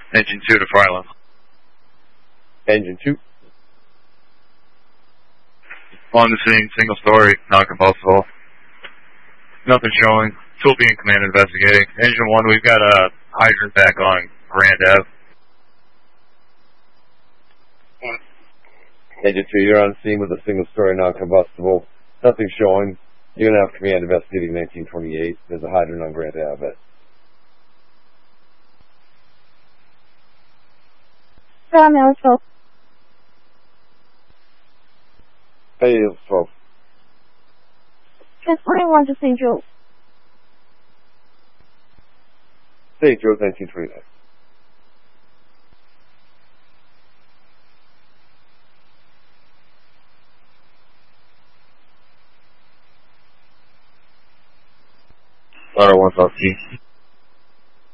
Engine 2 to Fryland. Engine 2. On the scene, single story, non-combustible. Nothing showing. Still being command investigating. Engine 1, we've got a hydrant back on Grand Ave. Engine 2, you're on scene with a single story, non-combustible. Nothing showing. You're going to have command investigating 1928. There's a hydrant on Grand Ave. Paramount 12. Hey, 12. Transporting 1 to St. Joe's. St. Joe's 1929. Auto 1 South Key.